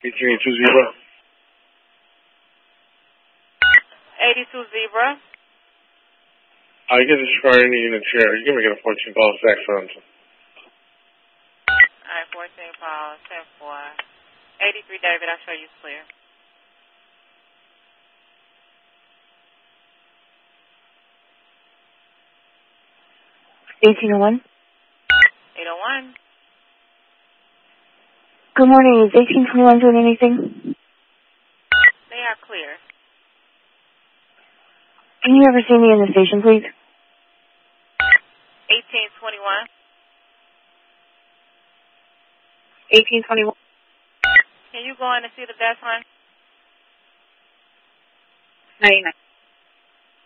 82 Zebra. 82 Zebra. I get this car any unit share. You can make it a 14 call Zach Sorensen. Alright, 14 calls, 10-4. 83 David, I'll show you clear. $1801. 801. Good morning. Is 1821 doing anything? They are clear. Can you ever see me in the station, please? 1821. 1821. Can you go in and see the best one? 99.